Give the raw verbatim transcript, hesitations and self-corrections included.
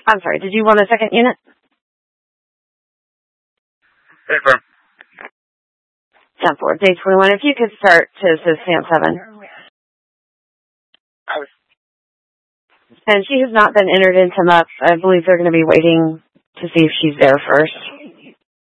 I'm sorry, did you want a second unit? Hey, firm. ten four, day twenty-one. If you could start to assist Sam seven. I was... And she has not been entered into M U P. I believe they're going to be waiting to see if she's there first.